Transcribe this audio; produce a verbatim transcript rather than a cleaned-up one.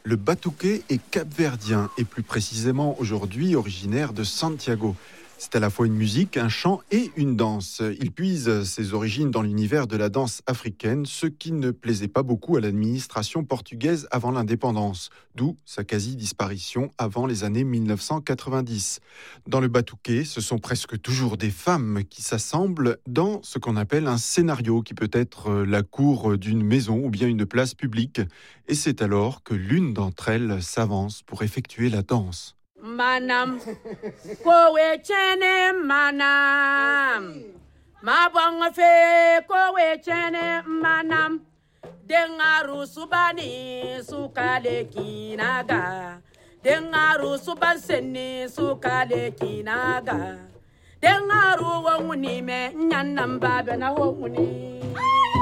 Le batuqué est capverdien et plus précisément aujourd'hui originaire de Santiago. C'est à la fois une musique, un chant et une danse. Il puise ses origines dans l'univers de la danse africaine, ce qui ne plaisait pas beaucoup à l'administration portugaise avant l'indépendance, d'où sa quasi-disparition avant les années mille neuf cent quatre-vingt-dix. Dans le batuqué, ce sont presque toujours des femmes qui s'assemblent dans ce qu'on appelle un scénario, qui peut être la cour d'une maison ou bien une place publique. Et c'est alors que l'une d'entre elles s'avance pour effectuer la danse. Manam, kowe chene manam, mabong fe kowe chene manam, dengaru subani sukale kinaga, dengaru subanseni sukale kinaga, dengaru wonguni me nyanam babe na wonguni.